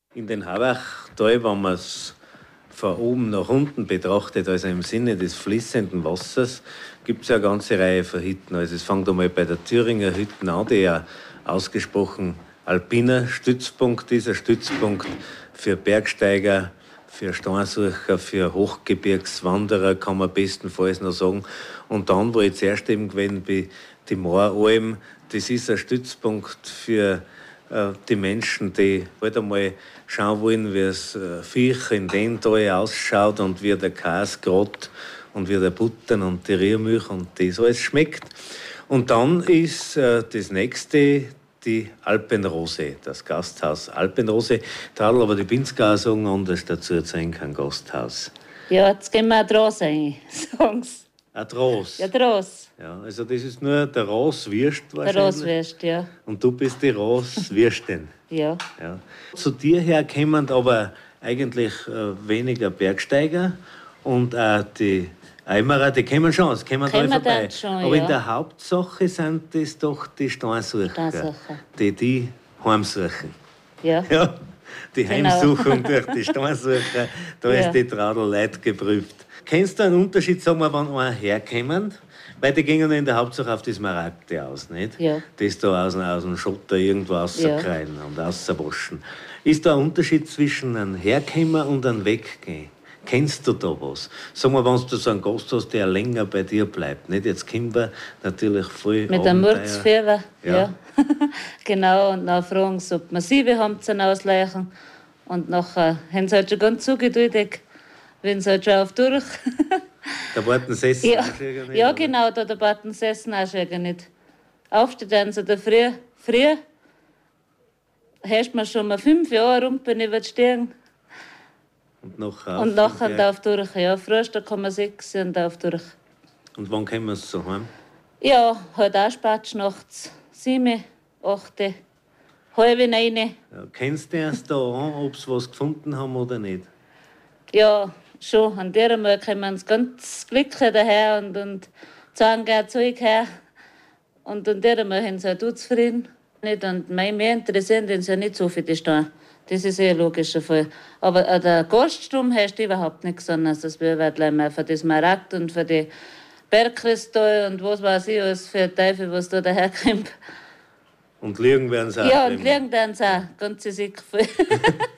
In den Habachtal, wenn man es von oben nach unten betrachtet, also im Sinne des fließenden Wassers, gibt es ja eine ganze Reihe von Hütten. Also es fängt einmal bei der Thüringer Hütten an, die ja ausgesprochen alpiner Stützpunkt ist, ein Stützpunkt für Bergsteiger, für Steinsucher, für Hochgebirgswanderer, kann man bestenfalls noch sagen. Und dann, wo ich zuerst eben gewesen bin, die Mooralm, das ist ein Stützpunkt für die Menschen, die halt einmal schauen wollen, wie das Viech in den Tal ausschaut und wie der Käse grad und wie der Butter und die Rührmilch und das alles schmeckt. Und dann ist das nächste die Alpenrose, das Gasthaus Alpenrose. Tadel, aber die Pinzgauer sagen anders dazu, jetzt sein kein Gasthaus. Ja, jetzt gehen wir auch draus ein, sagen sie. Ein Draus? Ja, draus. Ja, also das ist nur der Raswürst wahrscheinlich. Der Raswürst, ja. Und du bist die Raswürstin. Ja. Ja. Zu dir her kommen aber eigentlich weniger Bergsteiger und auch die Eimerer, die kommen schon, es kommen alle vorbei. Schon, aber ja. in der Hauptsache sind das doch die Steinsucher, die heimsuchen. Ja. Ja, die Genau. Heimsuchung durch die Steinsucher, da Ja. ist die Tradl Leid geprüft. Kennst du einen Unterschied, sagen wir, wenn einer herkommt? Weil die gehen in der Hauptsache auf das Maragde aus, nicht? Ja. Das da aus dem Schotter irgendwo rauskreien und rauswaschen. Ist da ein Unterschied zwischen einem Herkommen und einem Weggehen? Kennst du da was? Sag mal, wenn du so einen Gast hast, der länger bei dir bleibt, nicht? Jetzt kommen wir natürlich voll Mit einem Abenteuer. Murzfieber, Ja. ja. Genau, und dann fragen sie, ob wir Siebe haben zum Ausleichen. Und nachher haben sie halt schon ganz zugeduldig, wenn sie halt schon auf durch. Da warten sie essen Ja, auch schon nicht, ja oder? genau, da der Baten essen auch schon nicht. Aufsteht dann so der früh hast man schon mal 5 Jahre Rumpen über die Stirn. Und nachher Und auf nachher den Berg. darf durch. Ja, frühst da kann man 6 und darf durch. Und wann kommen sie so heim? Ja, halt auch spät nachts. 7, 8, halb 9. Ja, kennst du erst da an, ob sie was gefunden haben oder nicht? Ja, schon. An der Mal kommen sie ganz glücklich daher und sagen gerne Zeug her. Und an der Mal haben sie auch zufrieden. Nicht. Und mich mehr interessieren den ja nicht so für die Steine. Das ist eh ein logischer Fall. Aber der Gaststurm hast du überhaupt nichts anderes. Das wird mehr für das Maragd und für die Bergkristall und was weiß ich, alles für Teufel, was da daherkommt. Und liegen werden sie auch. Ja, drin. und liegen dann auch ganz sicher voll.